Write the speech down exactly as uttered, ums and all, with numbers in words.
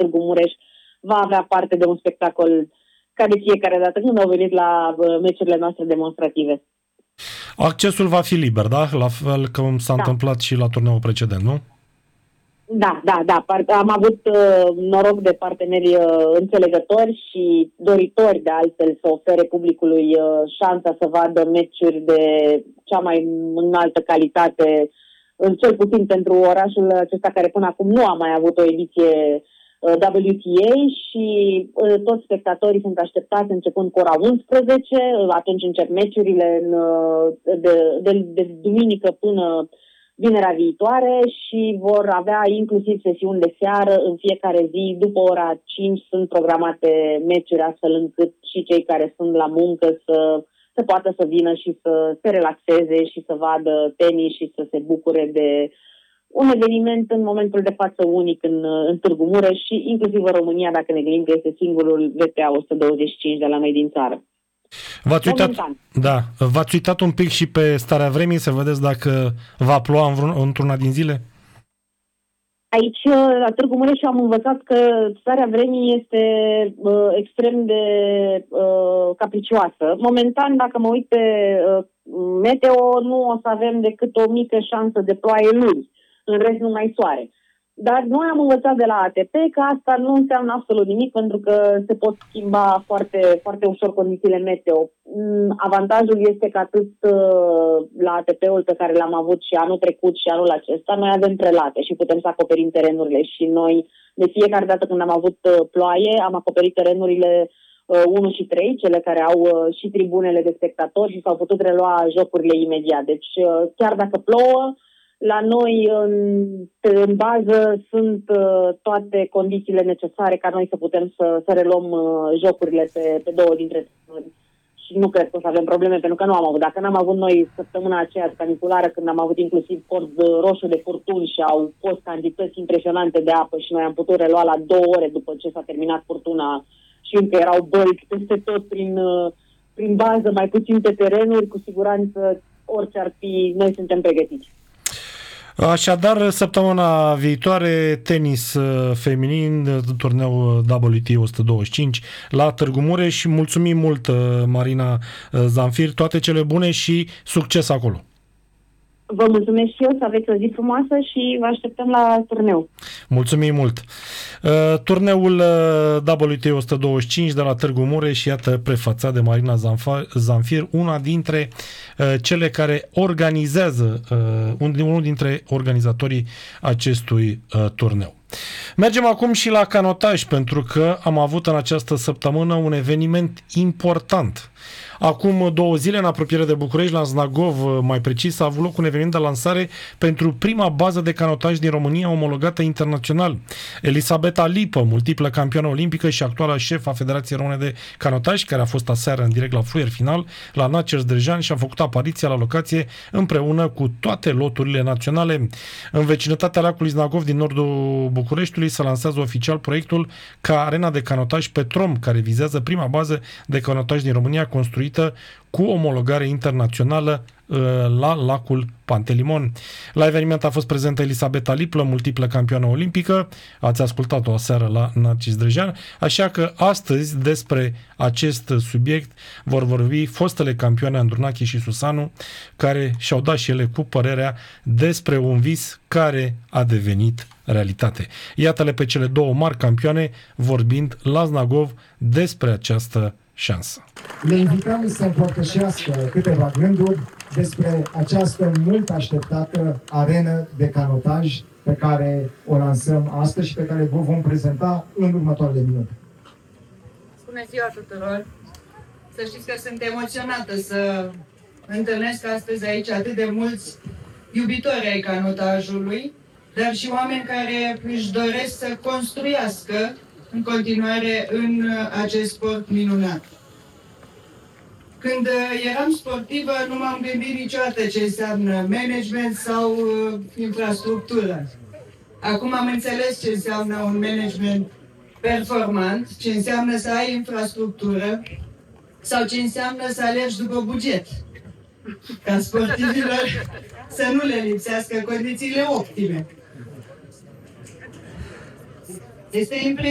Târgu Mureș va avea parte de un spectacol ca de fiecare dată când au venit la meciurile noastre demonstrative. Accesul va fi liber, da? La fel cum s-a da. întâmplat și la turneul precedent, nu? Da, da, da. Am avut uh, noroc de parteneri uh, înțelegători și doritori de altfel să ofere publicului uh, șansa să vadă meciuri de cea mai înaltă calitate, în cel puțin pentru orașul acesta care până acum nu a mai avut o ediție uh, W T A și uh, toți spectatorii sunt așteptați începând cu ora unsprezece, uh, atunci încep meciurile în, uh, de, de, de duminică până vinerea viitoare și vor avea inclusiv sesiuni de seară în fiecare zi. După ora cinci sunt programate meciuri astfel încât și cei care sunt la muncă să, să poată să vină și să se relaxeze și să vadă tenis și să se bucure de un eveniment în momentul de față unic în, în Târgu Mureș și inclusiv în România, dacă ne gândim că este singurul V T A o sută douăzeci și cinci de la noi din țară. V-ați uitat, da, v-ați uitat un pic și pe starea vremii să vedeți dacă va ploua în vreun, într-una din zile? Aici, la Târgu Mureș, am învățat că starea vremii este uh, extrem de uh, capricioasă. Momentan, dacă mă uit pe uh, meteo, nu o să avem decât o mică șansă de ploaie luni. În rest, numai soare. Dar noi am învățat de la A T P că asta nu înseamnă absolut nimic, pentru că se pot schimba foarte, foarte ușor condițiile meteo. Avantajul este că atât la A T P-ul pe care l-am avut și anul trecut și anul acesta, noi avem prelate și putem să acoperim terenurile și noi, de fiecare dată când am avut ploaie, am acoperit terenurile unu și trei, cele care au și tribunele de spectatori și s-au putut relua jocurile imediat. Deci chiar dacă plouă, la noi, în, în bază, sunt uh, toate condițiile necesare ca noi să putem să, să reluăm uh, jocurile pe, pe două dintre terenuri. Și nu cred că o să avem probleme, pentru că nu am avut. Dacă n-am avut noi săptămâna aceea caniculară, când am avut inclusiv porți roșu de furtuni și au fost cantități impresionante de apă și noi am putut relua la două ore după ce s-a terminat furtuna și încă erau bălți peste tot prin, uh, prin bază, mai puțin pe terenuri, cu siguranță orice ar fi, noi suntem pregătiți. Așadar, săptămâna viitoare, tenis feminin, turneu W T A o sută douăzeci și cinci la Târgu Mureș și mulțumim mult, Marina Zamfir, toate cele bune și succes acolo! Vă mulțumesc și eu, să aveți o zi frumoasă și vă așteptăm la turneu. Mulțumim mult! Uh, turneul W T A o sută douăzeci și cinci de la Târgu Mureș, iată, prefațat de Marina Zamfir, una dintre uh, cele care organizează, uh, unul dintre organizatorii acestui uh, turneu. Mergem acum și la canotaj, pentru că am avut în această săptămână un eveniment important. Acum două zile, în apropiere de București, la Znagov, mai precis, a avut loc un eveniment de lansare pentru prima bază de canotaj din România omologată internațional. Elisabeta Lipă, multiplă campioană olimpică și actuala șef a Federației Române de Canotaj, care a fost aseară în direct la fluier final, la Nacers Drejan, și a făcut apariția la locație împreună cu toate loturile naționale. În vecinătatea lacului Znagov, din nordul Bucureștiului, se lansează oficial proiectul ca arena de canotaj Petrom, care vizează prima bază de canotaj din România construită cu omologare internațională la lacul Pantelimon. La eveniment a fost prezentă Elisabeta Liplă, multiplă campioană olimpică. Ați ascultat-o aseară la Narcis Drejan, așa că astăzi despre acest subiect vor vorbi fostele campioane Andrunache și Susanu, care și-au dat și ele cu părerea despre un vis care a devenit realitate. Iată-le pe cele două mari campioane vorbind la Znagov despre această șansă. Le invităm să împărtășească câteva gânduri despre această mult așteptată arenă de canotaj pe care o lansăm astăzi și pe care vă vom prezenta în următoarele minute. Bună ziua tuturor! Să știți că sunt emoționată să întâlnesc astăzi aici atât de mulți iubitori ai canotajului, dar și oameni care își doresc să construiască în continuare în acest sport minunat. Când eram sportivă, nu m-am gândit niciodată ce înseamnă management sau uh, infrastructură. Acum am înțeles ce înseamnă un management performant, ce înseamnă să ai infrastructură sau ce înseamnă să alergi după buget. Ca sportivilor să nu le lipsească condițiile optime. Este